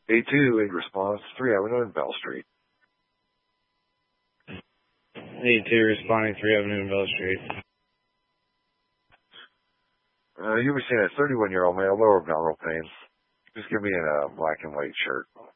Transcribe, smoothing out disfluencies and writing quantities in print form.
A2, in response, 3 Avenue and Bell Street. A2 responding 3 Avenue and Bell Street. You'll be seeing a 31-year-old male, lower abdominal pain. Just give me in a black and white shirt.